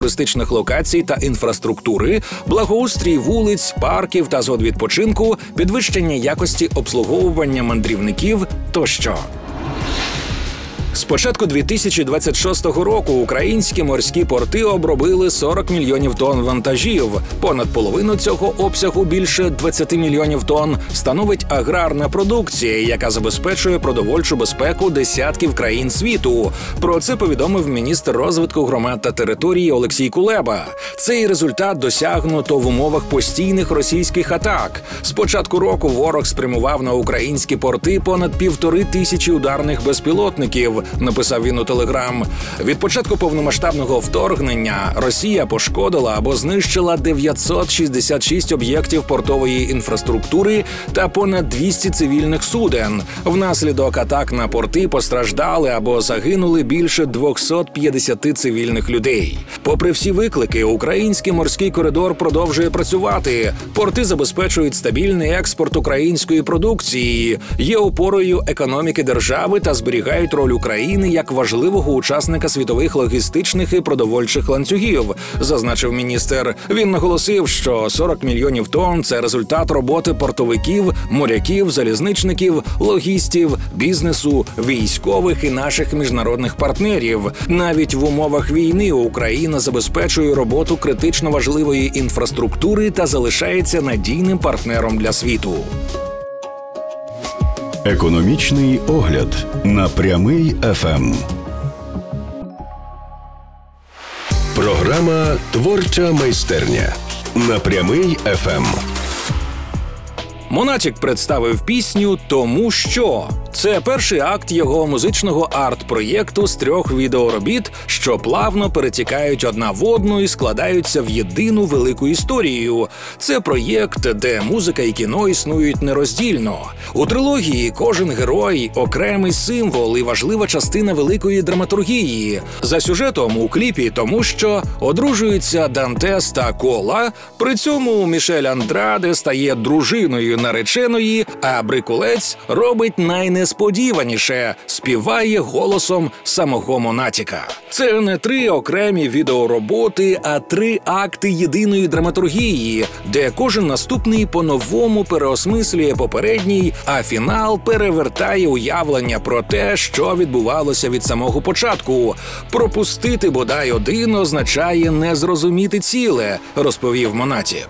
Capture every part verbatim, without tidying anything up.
туристичних локацій та інфраструктури, благоустрій вулиць, парків та зон відпочинку, підвищення якості обслуговування мандрівників тощо. З початку дві тисячі двадцять шостого року українські морські порти обробили сорок мільйонів тонн вантажів. Понад половину цього обсягу, більше двадцять мільйонів тонн, становить аграрна продукція, яка забезпечує продовольчу безпеку десятків країн світу. Про це повідомив міністр розвитку громад та території Олексій Кулеба. Цей результат досягнуто в умовах постійних російських атак. З початку року ворог спрямував на українські порти понад півтори тисячі ударних безпілотників, написав він у Телеграм. Від початку повномасштабного вторгнення Росія пошкодила або знищила дев'ятсот шістдесят шість об'єктів портової інфраструктури та понад двісті цивільних суден. Внаслідок атак на порти постраждали або загинули більше двісті п'ятдесят цивільних людей. Попри всі виклики, український морський коридор продовжує працювати. Порти забезпечують стабільний експорт української продукції, є опорою економіки держави та зберігають роль України як важливого учасника світових логістичних і продовольчих ланцюгів, зазначив міністр. Він наголосив, що сорок мільйонів тонн – це результат роботи портовиків, моряків, залізничників, логістів, бізнесу, військових і наших міжнародних партнерів. Навіть в умовах війни Україна забезпечує роботу критично важливої інфраструктури та залишається надійним партнером для світу. Економічний огляд на Прямий еф ем. Програма «Творча майстерня» на Прямий еф ем. Монатік представив пісню «Тому що». Це перший акт його музичного арт-проєкту з трьох відеоробіт, що плавно перетікають одна в одну і складаються в єдину велику історію. Це проєкт, де музика і кіно існують нероздільно. У трилогії кожен герой – окремий символ і важлива частина великої драматургії. За сюжетом у кліпі «Тому що» одружуються Дантес та Кола, при цьому Мішель Андраде стає дружиною нареченої, а Брикулець робить найнесподіваніше. Несподіваніше співає голосом самого Монатіка. Це не три окремі відеороботи, а три акти єдиної драматургії, де кожен наступний по-новому переосмислює попередній, а фінал перевертає уявлення про те, що відбувалося від самого початку. Пропустити бодай один означає не зрозуміти ціле, розповів Монатік.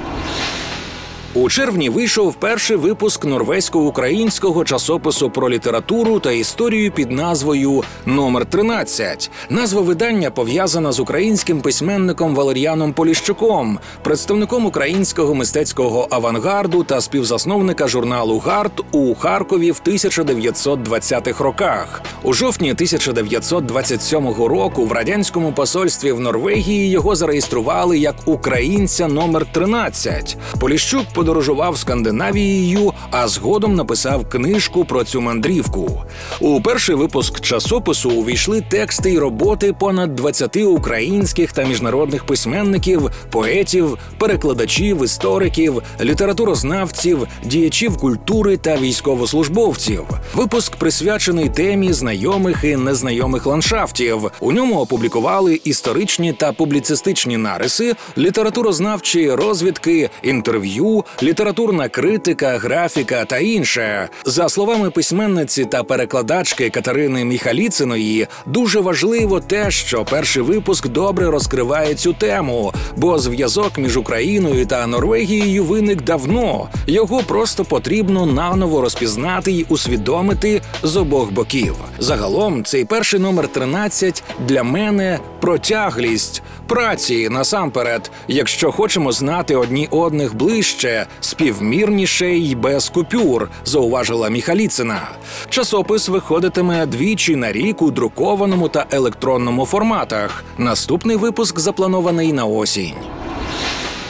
У червні вийшов перший випуск норвезько-українського часопису про літературу та історію під назвою «Номер тринадцять». Назва видання пов'язана з українським письменником Валеріаном Поліщуком, представником українського мистецького авангарду та співзасновника журналу «Гард» у Харкові в тисяча дев'ятсот двадцятих роках. У жовтні тисяча дев'ятсот двадцять сьомого року в радянському посольстві в Норвегії його зареєстрували як українця номер тринадцять. Поліщук подорожував Скандинавією, а згодом написав книжку про цю мандрівку. У перший випуск часопису увійшли тексти й роботи понад двадцяти українських та міжнародних письменників, поетів, перекладачів, істориків, літературознавців, діячів культури та військовослужбовців. Випуск присвячений темі знайомих і незнайомих ландшафтів. У ньому опублікували історичні та публіцистичні нариси, літературознавчі розвідки, інтерв'ю, літературна критика, графіка та інше. За словами письменниці та перекладачки Катерини Міхаліциної, дуже важливо те, що перший випуск добре розкриває цю тему, бо зв'язок між Україною та Норвегією виник давно. Його просто потрібно наново розпізнати й усвідомити з обох боків. Загалом, цей перший номер тринадцять для мене про тяглість праці насамперед, якщо хочемо знати одні одних ближче, співмірніше й без купюр, зауважила Міхаліцина. Часопис виходитиме двічі на рік у друкованому та електронному форматах. Наступний випуск запланований на осінь.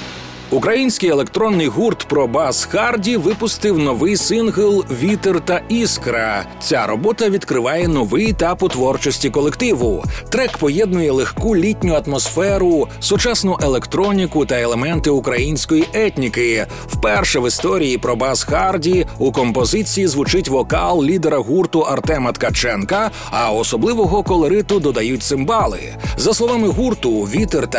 Український електронний гурт «Пробас Харді» випустив новий сингл «Вітер та іскра». Ця робота відкриває новий етап у творчості колективу. Трек поєднує легку літню атмосферу, сучасну електроніку та елементи української етніки. Вперше в історії «Пробас Харді» у композиції звучить вокал лідера гурту Артема Ткаченка, а особливого колориту додають цимбали. За словами гурту, «Вітер та